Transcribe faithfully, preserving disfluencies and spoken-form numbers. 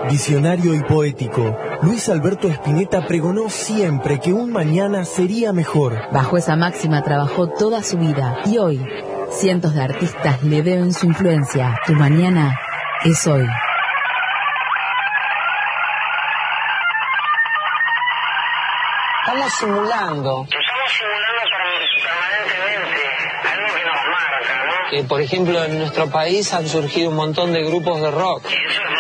Visionario y poético, Luis Alberto Spinetta pregonó siempre que un mañana sería mejor. Bajo esa máxima trabajó toda su vida y hoy cientos de artistas le deben su influencia. Tu mañana es hoy. Estamos simulando. Estamos simulando permanentemente algo que nos marca, ¿no? Que, por ejemplo, en nuestro país han surgido un montón de grupos de rock. Eso es